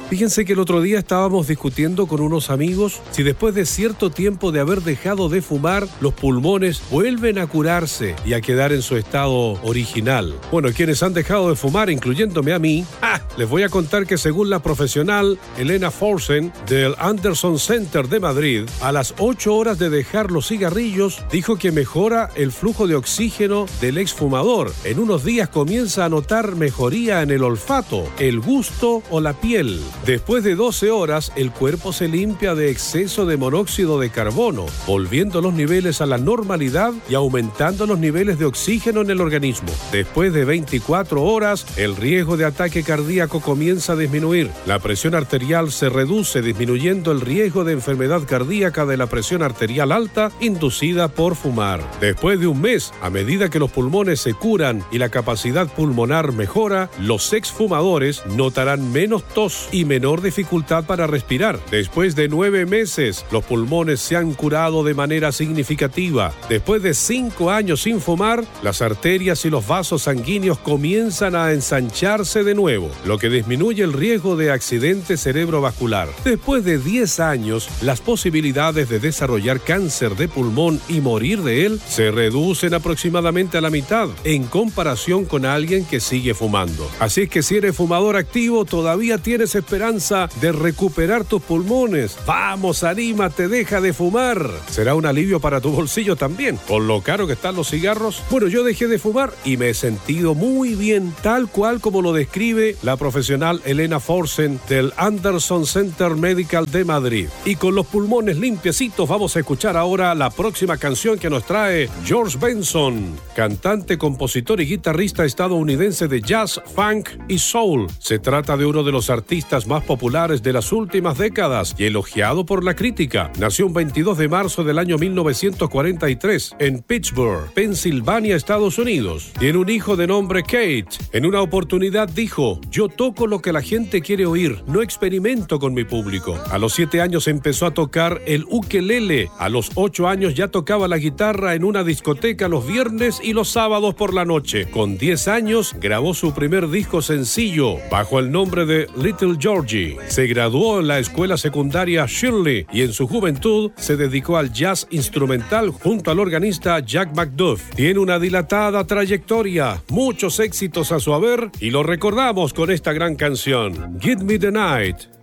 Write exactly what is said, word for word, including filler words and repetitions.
Fíjense que el otro día estábamos discutiendo con unos amigos si después de cierto tiempo de haber dejado de fumar, los pulmones vuelven a curarse y a quedar en su estado original. Bueno, quienes han dejado de fumar, incluyéndome a mí, ¡ah! Les voy a contar que según la profesional Elena Forsen del Anderson Center de Madrid, a las ocho horas de dejar los cigarrillos, dijo que mejora el flujo de oxígeno del exfumador. En unos días comienza a notar mejoría en el olfato, el gusto o la piel. Después de doce horas, el cuerpo se limpia de exceso de monóxido de carbono, volviendo los niveles a la normalidad y aumentando los niveles de oxígeno en el organismo. Después de veinticuatro horas, el riesgo de ataque cardíaco comienza a disminuir. La presión arterial se reduce, disminuyendo el riesgo de enfermedad cardíaca de la presión arterial alta inducida por fumar. Después de un mes, a medida que los pulmones se curan y la capacidad pulmonar mejora, los exfumadores notarán menos tos y menor dificultad para respirar. Después de nueve meses, los pulmones se han curado de manera significativa. Después de cinco años sin fumar, las arterias y los vasos sanguíneos comienzan a ensancharse de nuevo, lo que disminuye el riesgo de accidente cerebrovascular. Después de diez años, las posibilidades de desarrollar cáncer de pulmón y morir de él se reducen aproximadamente a la mitad en comparación con alguien que sigue fumando. Así es que si eres fumador activo, todavía tienes esperanza de recuperar tus pulmones. ¡Vamos, anímate, deja de fumar! Será un alivio para tu bolsillo también, con lo caro que están los cigarros. Bueno, yo dejé de fumar y me he sentido muy bien, tal cual como lo describe la profesional Elena Forsen del Anderson Center Medical de Madrid. Y con los pulmones limpiecitos vamos a escuchar ahora la próxima canción que nos trae George Benson, cantante, compositor y guitarrista estadounidense de jazz, funk y soul. Se trata de uno de los artistas más populares de las últimas décadas y elogiado por la crítica. Nació un veintidós de marzo del año mil novecientos cuarenta y tres en Pittsburgh, Pensilvania, Estados Unidos. Tiene un hijo de nombre Kate. En una oportunidad dijo: yo toco lo que la gente quiere oír, no experimento con mi público. A los siete años empezó a tocar el ukelele. A los ocho años ya tocaba la guitarra en una discoteca los viernes y los sábados por la noche. Con diez años grabó su primer disco sencillo bajo el nombre de Little Georgie. Se graduó en la escuela secundaria Shirley y en su juventud se dedicó al jazz instrumental junto al organista Jack McDuff. Tiene una dilatada trayectoria, muchos éxitos a su haber y lo recordamos con esta gran canción, Give Me the Night.